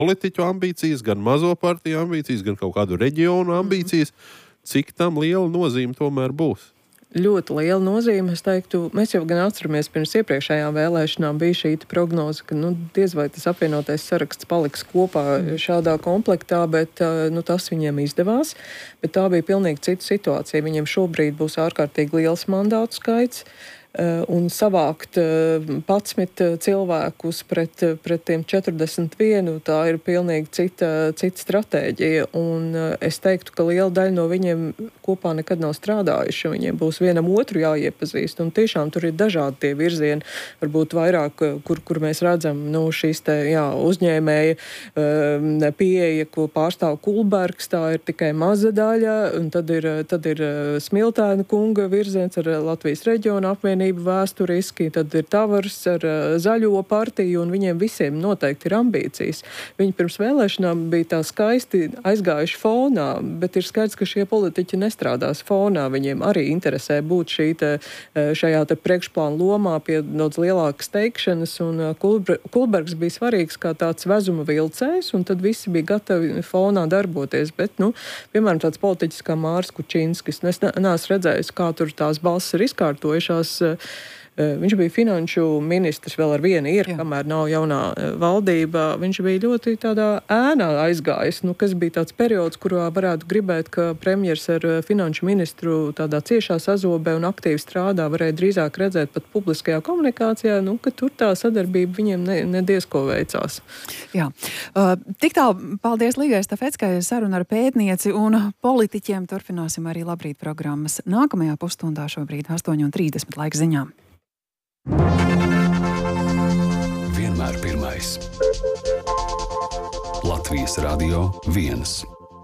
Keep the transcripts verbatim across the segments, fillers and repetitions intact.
politiķu ambīcijas, gan mazo partiju ambīcijas, gan kaut kādu reģionu ambīcijas. Cik tam liela nozīme tomēr būs? Ļoti liela nozīme, es teiktu, mēs jau gan atceramies pirms iepriekšējām vēlēšanām bija šī prognoze, ka nu, diez vai tas apvienotais saraksts paliks kopā šādā komplektā, bet nu, tas viņiem izdevās. Bet tā bija pilnīgi cita situācija. Viņiem šobrīd būs ārkārtīgi liels mandātu skaits. Un savākt padsmit cilvēkus pret, pret tiem četrdesmit vienu, tā ir pilnīgi cita, cita stratēģija. Un es teiktu, ka liela daļa no viņiem kopā nekad nav strādājuši. Viņiem būs vienam otru jāiepazīst. Un tiešām tur ir dažādi tie virzieni. Varbūt vairāk, kur, kur mēs redzam nu, šīs te, jā, uzņēmēja pieeja, ko pārstāv Kulbergs, tā ir tikai maza daļa. Un tad ir, tad ir Smiltēna kunga virziens ar Latvijas reģionu apvienību. Vēsturiski, tad ir Tavars ar uh, Zaļo partiju, un viņiem visiem noteikti ir ambīcijas. Viņi pirms vēlēšanām bija tā skaisti aizgājuši fonā, bet ir skaidrs, ka šie politiķi nestrādās fonā. Viņiem arī interesē būt šī te, šajā te priekšplāna lomā pie daudz lielākas teikšanas, un uh, Kulbergs bija svarīgs kā tāds vezuma vilcējs, un tad visi bija gatavi fonā darboties. Bet, nu, piemēram, tāds politiķis kā Māris Kučinskis, es ne, neesmu redzējis, kā tur tās balsis ir izkārtojušās. Viņš bija finanšu ministrs, vēl ar vienu ir, Jā. kamēr nav jaunā valdība. Viņš bija ļoti tādā ēnā aizgājis, nu, kas bija tāds periods, kurā varētu gribēt, ka premjers ar finanšu ministru tādā ciešā sazobē un aktīvi strādā, varēja drīzāk redzēt pat publiskajā komunikācijā, nu, ka tur tā sadarbība viņiem ne, nediezko veicās. Jā. Uh, tik tālu, paldies Līgai Stafetskai, saruna ar pētnieci un politiķiem. Turpināsim arī Labrīt programmas nākamajā pusstundā, šobrīd astoņi un trīsdesmit laika ziņām. Vienmēr pirmais. Latvijas Radio viens.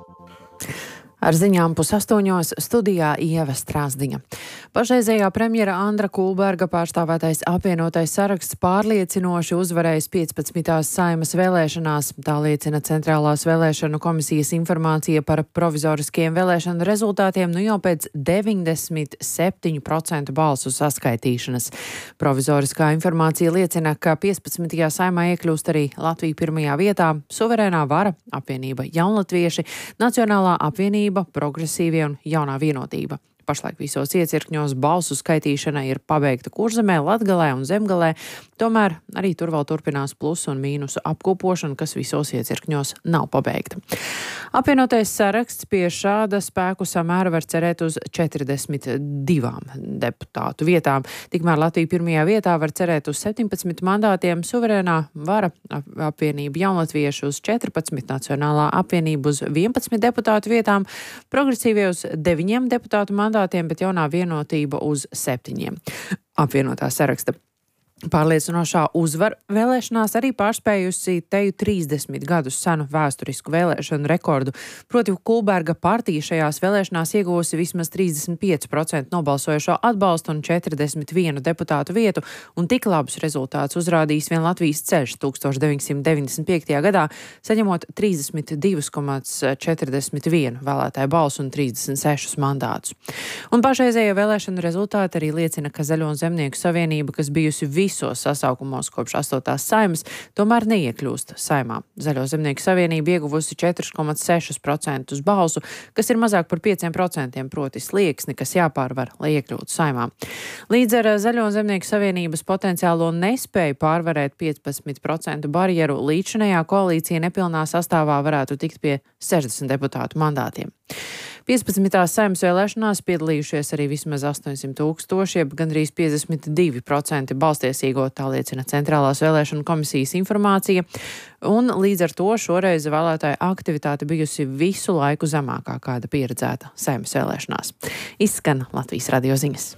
Ar ziņām pusastoņos studijā Ieva Strāzdiņa. Pašreizējā premjera Andra Kulberga pārstāvētais apvienotais saraksts pārliecinoši uzvarējis piecpadsmitās Saeimas vēlēšanās. Tā liecina Centrālās vēlēšanu komisijas informācija par provizoriskiem vēlēšanu rezultātiem nu jau pēc deviņdesmit septiņu procentu balsu saskaitīšanas. Provizoriskā informācija liecina, ka piecpadsmitajā Saeimā iekļūst arī Latvija pirmajā vietā, Suverēnā vara, apvienība Jaunlatvieši, Nacionālā apvienība, Progresīvie un Jaunā vienotība. Pašlaik visos iecirkņos balsu skaitīšana ir pabeigta Kurzemē, Latgalē un Zemgalē, tomēr arī tur vēl turpinās plusu un mīnusu apkopošana, kas visos iecirkņos nav pabeigta. Apvienotais saraksts pie šāda spēku samēra var cerēt uz četrdesmit divām deputātu vietām. Tikmēr Latvija pirmajā vietā var cerēt uz septiņpadsmit mandātiem, Suverēnā vara apvienība Jaunlatvieši uz četrpadsmit, Nacionālā apvienība uz vienpadsmit deputātu vietām, Progresīvie uz deviņiem deputātu mandātiem, bet Jaunā vienotība uz septiņiem. Apvienotā saraksta pārliecinošā uzvara vēlēšanās arī pārspējusi teju trīsdesmit gadus senu vēsturisku vēlēšanu rekordu. Proti Kulberga partija šajās vēlēšanās ieguvusi vismaz trīsdesmit pieci procenti nobalsojošo atbalstu un četrdesmit vienu deputātu vietu, un tik labus rezultātus uzrādījis vien Latvijas ceļš tūkstoš deviņsimt deviņdesmit piektajā gadā, saņemot trīsdesmit divus komats četrdesmit vienu vēlētāju balsu un trīsdesmit sešus mandātus. Un pašreizējie vēlēšanu rezultāti arī liecina, ka Zaļo un Zemnieku savienība, kas bijusi visos sasaukumos kopš astotās Saeimas, tomēr neiekļūst Saeimā. Zaļo Zemnieku savienība ieguvusi četri komats seši procenti balsu, kas ir mazāk par pieciem procentiem, proti slieksni, kas jāpārvar, lai iekļūtu Saeimā. Līdz ar Zaļo Zemnieku savienības potenciālo nespēju pārvarēt piecpadsmit procentu barjeru, līdzinējā koalīcija nepilnā sastāvā varētu tikt pie sešdesmit deputātu mandātiem. piecpadsmitās Saeimas vēlēšanās piedalījušies arī vismaz astoņsimt tūkstoši, jeb gandrīz piecdesmit divi procenti balstiesīgo, tā liecina Centrālās vēlēšanu komisijas informācija, un līdz ar to šoreiz vēlētāju aktivitāte bijusi visu laiku zemākā, kāda pieredzēta Saeimas vēlēšanās. Izskan Latvijas radio ziņas.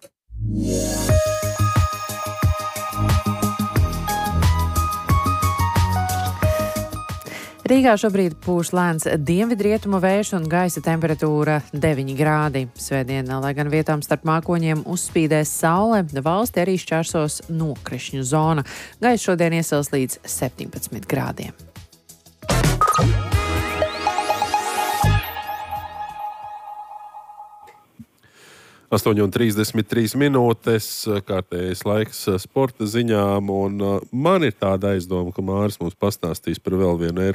Rīgā šobrīd pūš lēns dienvidrietumu vējš un gaisa temperatūra deviņi grādi. Svētdienā, lai gan vietām starp mākoņiem uzspīdēs saule, valsti arī šķērsos nokrišņu zona. Gaisa šodien iesils līdz septiņpadsmit grādiem. astoņi un trīsdesmit trīs minūtes, kārtējais laiks sporta ziņām, un man ir tāda aizdoma, ka Māris mums pastāstīs par vēl vienu Eiropas